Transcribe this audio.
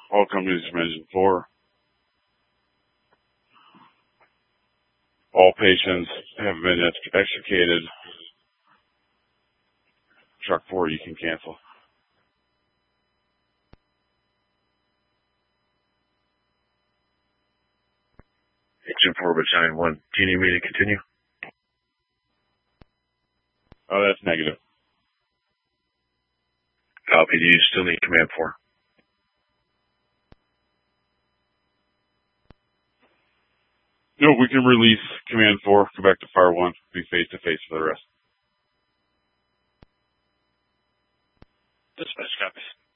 All companies from Engine 4. All patients have been extricated. Truck 4, you can cancel. Engine 4, Battalion 1. Do you need me to continue? Oh, that's negative. Copy. Do you still need Command 4? No, we can release Command 4, go back to Fire 1, be face-to-face for the rest. Dispatch copies.